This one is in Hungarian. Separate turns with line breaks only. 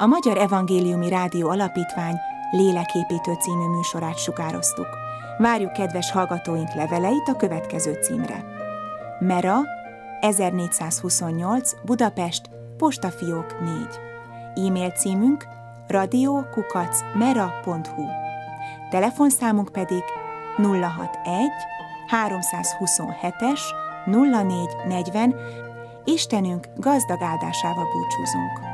A Magyar Evangéliumi Rádió Alapítvány Léleképítő című műsorát sugároztuk. Várjuk kedves hallgatóink leveleit a következő címre. Mera, 1428, Budapest, Postafiók 4. E-mail címünk radio@mera.hu. Telefonszámunk pedig 061 327-es 0440. Istenünk gazdag áldásával búcsúzunk.